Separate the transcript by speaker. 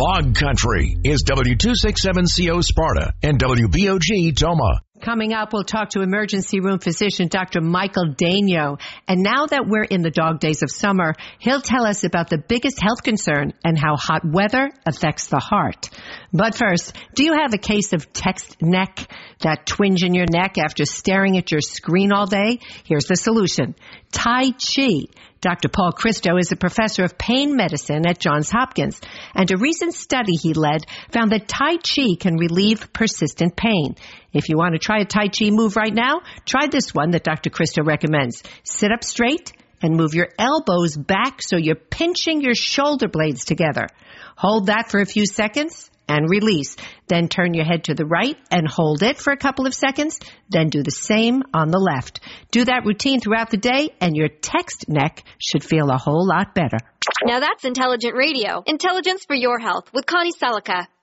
Speaker 1: Fog Country is W267CO Sparta and WBOG Toma.
Speaker 2: Coming up, we'll talk to emergency room physician Dr. Michael Daigneault. And now that we're in the dog days of summer, he'll tell us about the biggest health concern and how hot weather affects the heart. But first, do you have a case of text neck, that twinge in your neck after staring at your screen all day? Here's the solution. Tai Chi. Dr. Paul Christo is a professor of pain medicine at Johns Hopkins, and a recent study he led found that Tai Chi can relieve persistent pain. If you want to try a Tai Chi move right now, try this one that Dr. Christo recommends. Sit up straight and move your elbows back so you're pinching your shoulder blades together. Hold that for a few seconds and release. Then turn your head to the right and hold it for a couple of seconds. Then do the same on the left. Do that routine throughout the day and your text neck should feel a whole lot better.
Speaker 3: Now that's intelligent radio. Intelligence for your health with Connie Selica.